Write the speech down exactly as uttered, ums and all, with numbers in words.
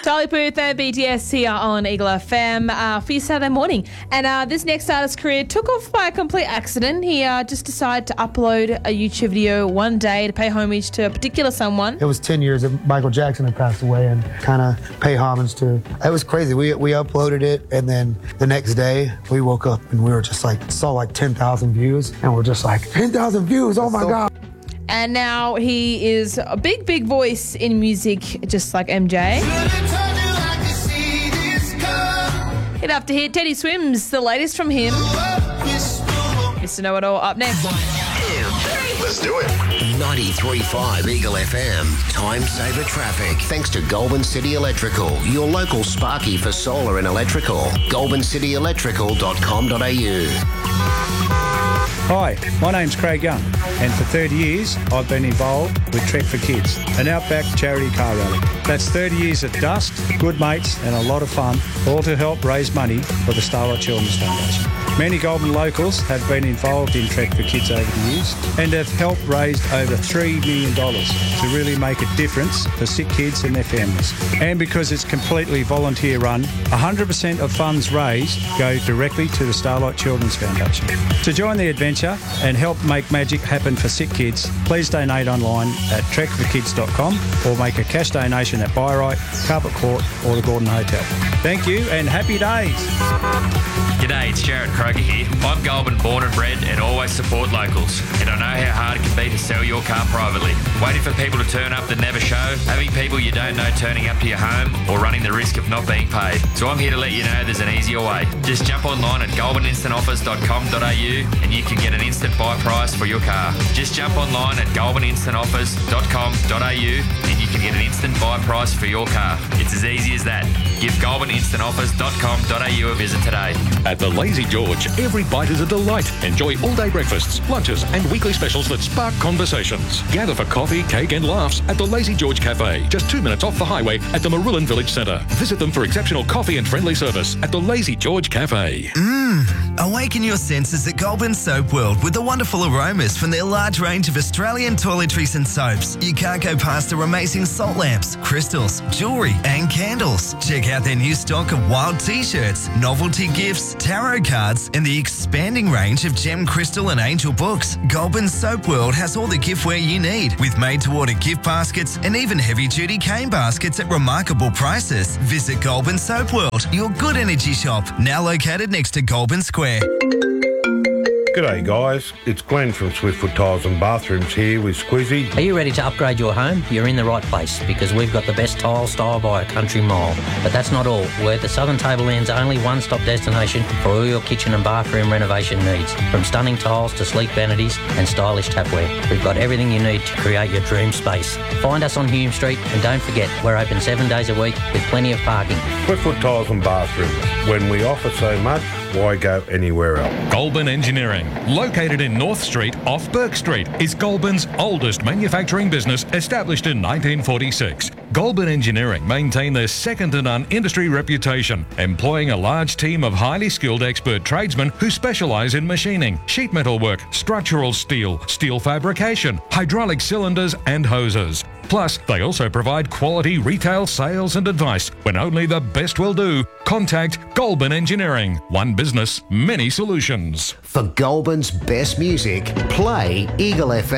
Charlie Puth and B T S here on Eagle F M uh, for your Saturday morning. And uh, this next artist's career took off by a complete accident. He uh, just decided to upload a YouTube video one day to pay homage to a particular someone. It was ten years that Michael Jackson had passed away and kind of pay homage to. It was crazy. We we uploaded it, and then the next day we woke up and we were just like, saw like ten thousand views, and we're just like, ten thousand views, oh my so- God. And now he is a big, big voice in music, just like M J. Hit after hit, Teddy Swims, the latest from him. Mister Know-It-All up next. Let's do it. ninety-three point five Eagle F M. Time saver traffic. Thanks to Goulburn City Electrical, your local Sparky for solar and electrical. goulburn city electrical dot com dot a u. Hi, my name's Craig Young, and for thirty years I've been involved with Trek for Kids, an outback charity car rally. That's thirty years of dust, good mates and a lot of fun, all to help raise money for the Starlight Children's Foundation. Many Goulburn locals have been involved in Trek for Kids over the years and have helped raise over three million dollars to really make a difference for sick kids and their families. And because it's completely volunteer run, one hundred percent of funds raised go directly to the Starlight Children's Foundation. To join the adventure and help make magic happen for sick kids, please donate online at trek for kids dot com or make a cash donation at Byrite, Carpet Court or the Gordon Hotel. Thank you and happy days. G'day, it's Jared Kroger here. I'm Goulburn born and bred and always support locals. And I know how hard it can be to sell your car privately. Waiting for people to turn up that never show, having people you don't know turning up to your home, or running the risk of not being paid. So I'm here to let you know there's an easier way. Just jump online at goulburn instant offers dot com dot a u and you can get an instant buy price for your car. Just jump online at goulburn instant offers dot com dot a u and you can get an instant buy price for your car. It's as easy as that. Give goulburn instant offers dot com dot a u a visit today. At the Lazy George, every bite is a delight. Enjoy all-day breakfasts, lunches and weekly specials that spark conversations. Gather for coffee, cake and laughs at the Lazy George Cafe, just two minutes off the highway at the Marillan Village Centre. Visit them for exceptional coffee and friendly service at the Lazy George Cafe. Mmm, awaken your senses at Goulburn Soap World with the wonderful aromas from their large range of Australian toiletries and soaps. You can't go past their amazing salt lamps, crystals, jewellery and candles. Check out their new stock of wild t-shirts, novelty gifts, tarot cards and the expanding range of gem, crystal and angel books. Goulburn Soap World has all the giftware you need with made-to-order gift baskets and even heavy-duty cane baskets at remarkable prices. Visit Goulburn Soap World, your good energy shop, now located next to Goulburn Square. G'day guys, it's Glenn from Swiftfoot Tiles and Bathrooms here with Squizzy. Are you ready to upgrade your home? You're in the right place because we've got the best tile style by a country mile. But that's not all. We're at the Southern Tableland's only one-stop destination for all your kitchen and bathroom renovation needs. From stunning tiles to sleek vanities and stylish tapware, we've got everything you need to create your dream space. Find us on Hume Street and don't forget, we're open seven days a week with plenty of parking. Swiftfoot Tiles and Bathrooms. When we offer so much, why go anywhere else? Goulburn Engineering, located in North Street off Burke Street, is Goulburn's oldest manufacturing business, established in nineteen forty-six. Goulburn Engineering maintain their second-to-none industry reputation, employing a large team of highly skilled expert tradesmen who specialise in machining, sheet metal work, structural steel, steel fabrication, hydraulic cylinders and hoses. Plus, they also provide quality retail sales and advice. When only the best will do, contact Goulburn Engineering. One business, many solutions. For Goulburn's best music, play Eagle F M.